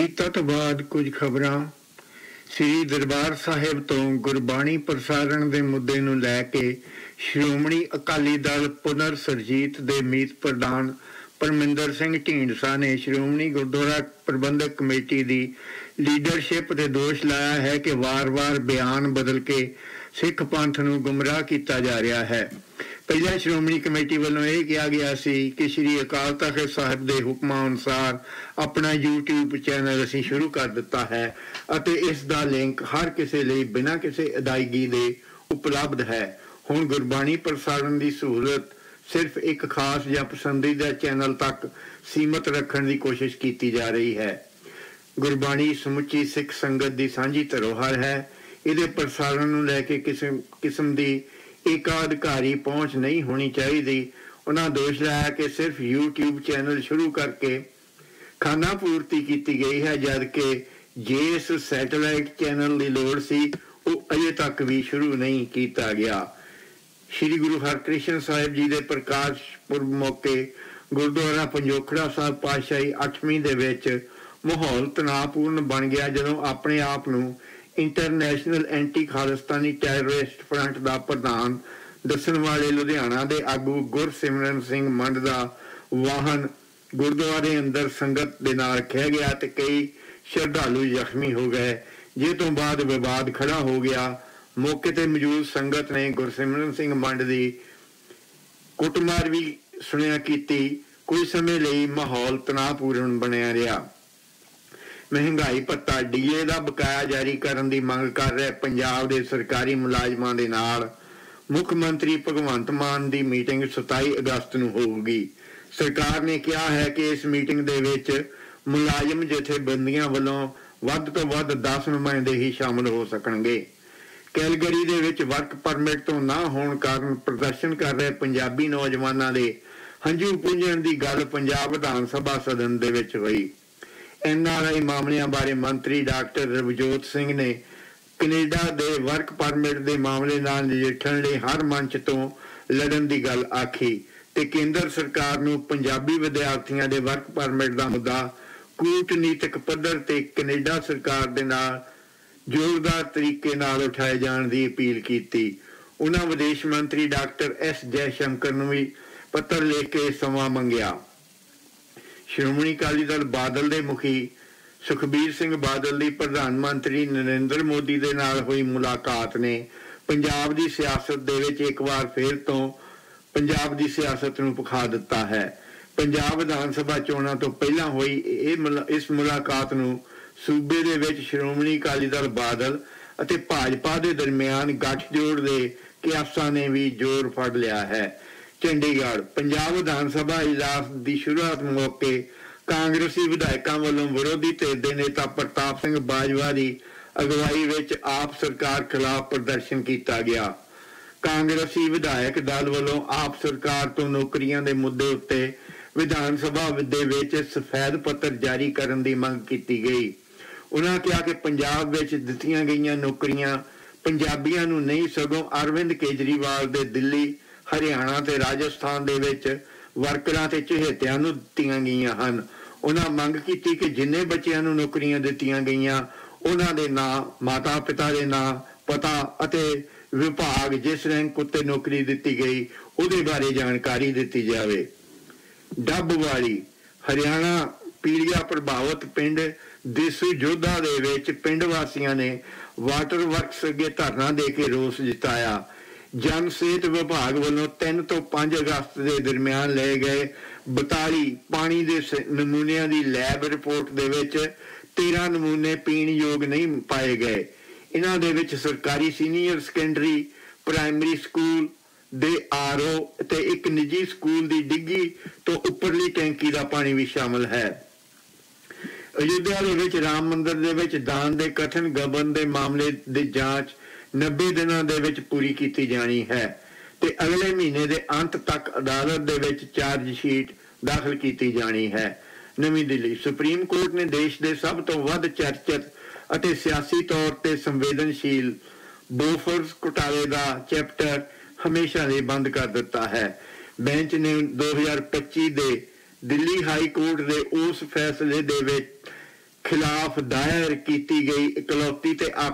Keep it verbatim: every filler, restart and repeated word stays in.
ਗੀਤਾ ਤੋਂ ਬਾਅਦ ਕੁਝ ਖਬਰਾਂ। ਸ੍ਰੀ ਦਰਬਾਰ ਸਾਹਿਬ ਤੋਂ ਗੁਰਬਾਣੀ ਪ੍ਰਸਾਰਣ ਦੇ ਮੁੱਦੇ ਨੂੰ ਲੈ ਕੇ ਸ਼੍ਰੋਮਣੀ ਅਕਾਲੀ ਦਲ ਪੁਨਰ ਸਰਜੀਤ ਦੇ ਮੀਤ ਪ੍ਰਧਾਨ ਪਰਮਿੰਦਰ ਸਿੰਘ ਢੀਂਡਸਾ ਨੇ ਸ਼੍ਰੋਮਣੀ ਗੁਰਦੁਆਰਾ ਪ੍ਰਬੰਧਕ ਕਮੇਟੀ ਦੀ ਲੀਡਰਸ਼ਿਪ ਤੇ ਦੋਸ਼ ਲਾਇਆ ਹੈ ਕਿ ਵਾਰ-ਵਾਰ ਬਿਆਨ ਬਦਲ ਕੇ ਸਿੱਖ ਪੰਥ ਨੂੰ ਗੁੰਮਰਾਹ ਕੀਤਾ ਜਾ ਰਿਹਾ ਹੈ। ਪਹਿਲਾਂ ਸ਼੍ਰੋਮਣੀ ਕਮੇਟੀ ਵੱਲੋਂ ਇਹ ਕਿਹਾ ਗਿਆ ਸੀ ਕਿ ਸ਼੍ਰੀ ਅਕਾਲ ਤਖ਼ਤ ਸਾਹਿਬ ਦੇ ਹੁਕਮਾਂ ਅਨੁਸਾਰ ਆਪਣਾ YouTube ਚੈਨਲ ਅਸੀਂ ਸ਼ੁਰੂ ਕਰ ਦਿੱਤਾ ਹੈ ਅਤੇ ਇਸ ਦਾ ਲਿੰਕ ਹਰ ਕਿਸੇ ਲਈ ਬਿਨਾਂ ਕਿਸੇ ਅਦਾਇਗੀ ਦੇ ਉਪਲਬਧ ਹੈ। ਹੁਣ ਗੁਰਬਾਣੀ ਪ੍ਰਸਾਰਣ ਦੀ ਸਹੂਲਤ ਸਿਰਫ ਇੱਕ ਖਾਸ ਜਾਂ ਪਸੰਦੀਦਾ ਚੈਨਲ ਤੱਕ ਸੀਮਤ ਰੱਖਣ ਦੀ ਕੋਸ਼ਿਸ਼ ਕੀਤੀ ਜਾ ਰਹੀ ਹੈ। ਗੁਰਬਾਣੀ ਸਮੁੱਚੀ ਸਿੱਖ ਸੰਗਤ ਦੀ ਸਾਂਝੀ ਧਰੋਹਰ ਹੈ। ਇਹਦੇ ਪ੍ਰਸਾਰਣ ਨੂੰ ਲੈ ਕੇ ਕਿਸੇ ਕਿਸਮ ਦੀ ਏਕਾਧਿਕਾਰੀ ਪਹੁੰਚ ਨਹੀਂ ਹੋਣੀ ਚਾਹੀਦੀ। ਉਹਨਾਂ ਦੋਸ਼ ਲਾਇਆ ਕਿ ਸਿਰਫ YouTube ਚੈਨਲ ਸ਼ੁਰੂ ਕਰਕੇ ਖਾਨਾ ਪੂਰਤੀ ਕੀਤੀ ਗਈ ਹੈ, ਜਦ ਕਿ ਜਿਸ ਸੈਟੇਲਾਈਟ ਚੈਨਲ ਦੀ ਲੋੜ ਸੀ ਉਹ ਅਜੇ ਤੱਕ ਵੀ ਸ਼ੁਰੂ ਨਹੀਂ ਕੀਤਾ ਗਿਆ। ਸ਼੍ਰੀ ਗੁਰੂ ਹਰਕ੍ਰਿਸ਼ਨ ਸਾਹਿਬ ਜੀ ਦੇ ਪ੍ਰਕਾਸ਼ ਪੁਰਬ ਮੌਕੇ ਗੁਰਦੁਆਰਾ ਪੰਜੋਖੜਾ ਸਾਹਿਬ ਪਾਤਸ਼ਾਹੀ ਅੱਠਵੀਂ ਦੇ ਵਿੱਚ ਮਾਹੌਲ ਤਣਾਅਪੂਰਨ ਬਣ ਗਿਆ, ਜਦੋਂ ਆਪਣੇ ਆਪ ਨੂੰ ਇੰਟਰਨੈਸ਼ਨਲ ਐਂਟੀ ਖਾਲਿਸਤਾਨੀ ਟੈਰਰਿਸਟ ਫਰੰਟ ਦਾ ਪ੍ਰਧਾਨ ਦੱਸਣ ਵਾਲੇ ਲੁਧਿਆਣਾ ਦੇ ਆਗੂ ਗੁਰਸਿਮਰਨ ਸਿੰਘ ਮੰਡ ਦਾ ਵਾਹਨ ਗੁਰਦੁਆਰੇ ਅੰਦਰ ਸੰਗਤ ਦੇ ਨਾਲ ਰੱਖਿਆ ਗਿਆ ਤੇ ਕਈ ਸ਼ਰਧਾਲੂ ਜ਼ਖਮੀ ਹੋ ਗਏ, ਜਿਸ ਤੋਂ ਬਾਅਦ ਵਿਵਾਦ ਖੜਾ ਹੋ ਗਿਆ। ਮੌਕੇ ਤੇ ਮੌਜੂਦ ਸੰਗਤ ਨੇ ਗੁਰਸਿਮਰਨ ਸਿੰਘ ਮੰਡ ਦੀ ਕੁੱਟਮਾਰ ਵੀ ਸੁਣਿਆ ਕੀਤੀ। ਕੁਝ ਸਮੇਂ ਲਈ ਮਾਹੌਲ ਤਣਾਅਪੂਰਨ ਬਣਿਆ ਰਿਹਾ। ਮਹਿੰਗਾਈ ਭੱਤਾ ਡੀਏ ਦਾ ਬਕਾਇਆ ਜਾਰੀ ਕਰਨ ਦੀ ਮੰਗ ਕਰ ਰਹੇ ਪੰਜਾਬ ਦੇ ਸਰਕਾਰੀ ਮੁਲਾਜ਼ਮਾਂ ਦੇ ਨਾਲ ਮੁੱਖ ਮੰਤਰੀ ਭਗਵੰਤ ਮਾਨ ਦੀ ਮੀਟਿੰਗ ਸਤਾਈ ਅਗਸਤ ਨੂੰ ਹੋਊਗੀ। ਸਰਕਾਰ ਨੇ ਕਿਹਾ ਹੈ ਕਿ ਇਸ ਮੀਟਿੰਗ ਦੇ ਵਿੱਚ ਮੁਲਾਜ਼ਮ ਜਥੇਬੰਦੀਆਂ ਵੱਲੋਂ ਵੱਧ ਤੋਂ ਵੱਧ ਦਸ ਨੁਮਾਇੰਦੇ ਹੀ ਸ਼ਾਮਲ ਹੋ ਸਕਣਗੇ। ਕੈਲਗਰੀ ਦੇ ਵਿੱਚ ਵਰਕ ਪਰਮਿਟ ਤੋਂ ਨਾ ਹੋਣ ਕਾਰਨ ਪ੍ਰਦਰਸ਼ਨ ਕਰ ਰਹੇ ਪੰਜਾਬੀ ਨੌਜਵਾਨਾਂ ਦੇ ਹੰਝੂ ਪੂੰਝਣ ਦੀ ਗੱਲ ਪੰਜਾਬ ਵਿਧਾਨ ਸਭਾ ਸਦਨ ਦੇ ਵਿੱਚ ਹੋਈ। ਐਨ ਆਰ ਆਈ ਮਾਮਲਿਆਂ ਬਾਰੇ ਮੰਤਰੀ ਡਾਕਟਰ ਰਵਜੋਤ ਸਿੰਘ ਨੇ ਕੈਨੇਡਾ ਦੇ ਵਰਕ ਪਰਮਿਟ ਦੇ ਮਾਮਲੇ ਨਾਲ ਨਜਿੱਠਣ ਲਈ ਹਰ ਮੰਚ ਤੋਂ ਲੜਨ ਦੀ ਗੱਲ ਆਖੀ ਤੇ ਕੇਂਦਰ ਸਰਕਾਰ ਨੂੰ ਪੰਜਾਬੀ ਵਿਦਿਆਰਥੀਆਂ ਦੇ ਵਰਕ ਪਰਮਿਟ ਦਾ ਮੁੱਦਾ ਕੂਟਨੀਤਿਕ ਪੱਧਰ ਤੇ ਕੈਨੇਡਾ ਸਰਕਾਰ ਦੇ ਨਾਲ ਜ਼ੋਰਦਾਰ ਤਰੀਕੇ ਨਾਲ ਉਠਾਏ ਜਾਣ ਦੀ ਅਪੀਲ ਕੀਤੀ। ਉਹਨਾਂ ਵਿਦੇਸ਼ ਮੰਤਰੀ ਡਾਕਟਰ ਐਸ ਜੈ ਸ਼ੰਕਰ ਨੂੰ ਵੀ ਪੱਤਰ ਲਿਖ ਕੇ ਸਮਾਂ ਮੰਗਿਆ। ਸ਼੍ਰੋਮਣੀ ਅਕਾਲੀ ਦਲ ਬਾਦਲ ਦੇ ਮੁਖੀ ਸੁਖਬੀਰ ਸਿੰਘ ਬਾਦਲ ਦੀ ਪ੍ਰਧਾਨ ਮੰਤਰੀ ਨਰਿੰਦਰ ਮੋਦੀ ਦੇ ਨਾਲ ਹੋਈ ਮੁਲਾਕਾਤ ਨੇ ਪੰਜਾਬ ਦੀ ਸਿਆਸਤ ਦੇ ਵਿੱਚ ਇੱਕ ਵਾਰ ਫਿਰ ਤੋਂ ਪੰਜਾਬ ਦੀ ਸਿਆਸਤ ਨੂੰ ਭਖਾ ਦਿੱਤਾ ਹੈ। ਪੰਜਾਬ ਵਿਧਾਨ ਸਭਾ ਚੋਣਾਂ ਤੋਂ ਪਹਿਲਾਂ ਹੋਈ ਇਹ ਇਸ ਮੁਲਾਕਾਤ ਨੂੰ ਸੂਬੇ ਦੇ ਵਿੱਚ ਸ਼੍ਰੋਮਣੀ ਅਕਾਲੀ ਦਲ ਬਾਦਲ ਅਤੇ ਭਾਜਪਾ ਦੇ ਦਰਮਿਆਨ ਗੱਠਜੋੜ ਦੇ ਕਿਆਸਾਂ ਨੇ ਵੀ ਜ਼ੋਰ ਫੜ ਲਿਆ ਹੈ। ਚੰਡੀਗੜ੍ਹ ਪੰਜਾਬ ਵਿਧਾਨ ਸਭਾ ਇਜਲਾਸ ਦੀ ਸ਼ੁਰੂਆਤ ਮੌਕੇ ਕਾਂਗਰਸੀ ਵਿਧਾਇਕਾਂ ਵੱਲੋਂ ਵਿਰੋਧੀ ਧਿਰ ਦੇ ਨੇਤਾ ਪ੍ਰਤਾਪ ਸਿੰਘ ਬਾਜਵਾ ਦੀ ਅਗਵਾਈ ਵਿੱਚ ਆਪ ਸਰਕਾਰ ਖਿਲਾਫ ਪ੍ਰਦਰਸ਼ਨ ਕੀਤਾ ਗਿਆ। ਕਾਂਗਰਸੀ ਵਿਧਾਇਕ ਦਲ ਵੱਲੋਂ ਆਪ ਸਰਕਾਰ ਤੋਂ ਨੌਕਰੀਆਂ ਦੇ ਮੁੱਦੇ ਉੱਤੇ ਵਿਧਾਨ ਸਭਾ ਦੇ ਵਿੱਚ ਸਫੈਦ ਪੱਤਰ ਜਾਰੀ ਕਰਨ ਦੀ ਮੰਗ ਕੀਤੀ ਗਈ। ਉਹਨਾਂ ਕਿਹਾ ਕਿ ਪੰਜਾਬ ਵਿੱਚ ਦਿੱਤੀਆਂ ਗਈਆਂ ਨੌਕਰੀਆਂ ਪੰਜਾਬੀਆਂ ਨੂੰ ਨਹੀਂ ਸਗੋਂ ਅਰਵਿੰਦ ਕੇਜਰੀਵਾਲ ਦੇ ਦਿੱਲੀ, ਹਰਿਆਣਾ ਤੇ ਰਾਜਸਥਾਨ ਦੇ ਵਿੱਚ ਵਰਕਰਾਂ ਤੇ ਚਹੇਤਿਆਂ ਨੂੰ ਦਿੱਤੀਆਂ ਗਈਆਂ ਹਨ। ਉਹਨਾਂ ਮੰਗ ਕੀਤੀ ਕਿ ਜਿੰਨੇ ਬੱਚਿਆਂ ਨੂੰ ਨੌਕਰੀਆਂ ਦਿੱਤੀਆਂ ਗਈਆਂ ਉਹਨਾਂ ਦੇ ਨਾਂ, ਮਾਤਾ ਪਿਤਾ ਦੇ ਨਾਂ, ਪਤਾ ਅਤੇ ਵਿਭਾਗ ਜਿਸ ਰੈਂਕ ਉੱਤੇ ਨੌਕਰੀ ਦਿੱਤੀ ਗਈ ਉਹਦੇ ਬਾਰੇ ਜਾਣਕਾਰੀ ਦਿੱਤੀ ਜਾਵੇ। ਡੱਬਵਾਲੀ ਹਰਿਆਣਾ ਪੀਲੀਆ ਪ੍ਰਭਾਵਿਤ ਪਿੰਡ ਦੇਸੂ ਜੋਧਾ ਦੇ ਵਿੱਚ ਪਿੰਡ ਵਾਸੀਆਂ ਨੇ ਵਾਟਰ ਵਰਕਸ ਅੱਗੇ ਧਰਨਾ ਦੇ ਕੇ ਰੋਸ ਜਤਾਇਆ। ਜਨ ਸਿਹਤ ਵਿਭਾਗ ਵੱਲੋਂ ਤਿੰਨ ਤੋਂ ਪੰਜ ਅਗਸਤ ਦੇ ਦਰਮਿਆਨ ਲਏ ਗਏ ਬਤਾਲੀ ਪਾਣੀ ਦੇ ਨਮੂਨਿਆਂ ਦੀ ਲੈਬ ਰਿਪੋਰਟ ਦੇ ਵਿੱਚ ਤੇਰਾਂ ਨਮੂਨੇ ਪੀਣ ਯੋਗ ਨਹੀਂ ਪਾਏ ਗਏ। ਇਹਨਾਂ ਦੇ ਵਿੱਚ ਸਰਕਾਰੀ senior secondary primary school they R O ਤੇ ਇੱਕ ਨਿੱਜੀ ਸਕੂਲ ਦੀ ਡਿੱਗੀ ਤੋਂ ਉੱਪਰਲੀ ਟੈਂਕੀ ਦਾ ਪਾਣੀ ਵੀ ਸ਼ਾਮਲ ਹੈ। ਅਯੁੱਧਿਆ ਦੇ ਵਿੱਚ ਰਾਮ ਮੰਦਿਰ ਦੇ ਵਿੱਚ ਦਾਨ ਦੇ ਕਥਨ ਗਬਨ ਦੇ ਮਾਮਲੇ ਦੀ ਜਾਂਚ ਨੱਬੇ ਦਿਨਾਂ ਦੇ ਵਿੱਚ ਪੂਰੀ ਕੀਤੀ ਜਾਣੀ ਹੈ ਤੇ ਅਗਲੇ ਮਹੀਨੇ ਦੇ ਅੰਤ ਤੱਕ ਅਦਾਲਤ ਦੇ ਵਿੱਚ ਚਾਰਜ ਸ਼ੀਟ ਦਾਖਲ ਕੀਤੀ ਜਾਣੀ ਹੈ। ਨਵੀਂ ਦਿੱਲੀ ਸੁਪਰੀਮ ਕੋਰਟ ਨੇ ਦੇਸ਼ ਦੇ ਸਭ ਤੋਂ ਵੱਧ ਚਰਚਿਤ ਅਤੇ ਸਿਆਸੀ ਤੌਰ ਤੇ ਸੰਵੇਦਨਸ਼ੀਲ ਬੋਫਰਸ ਘੁਟਾਲੇ ਦਾ ਚੈਪਟਰ ਹਮੇਸ਼ਾ ਲਈ ਬੰਦ ਕਰ ਦਿੱਤਾ ਹੈ। ਬੈਂਚ ਨੇ ਦੋ ਹਜ਼ਾਰ ਪੱਚੀ ਦੇ ਦਿੱਲੀ ਹਾਈ ਕੋਰਟ ਦੇ ਉਸ ਫੈਸਲੇ ਦੇ ਵਿੱਚ ਖਿਲਾਫ ਦਾਇਰ ਕੀਤੀ ਗਈ ਇਕਲੌਤੀ ਤੇ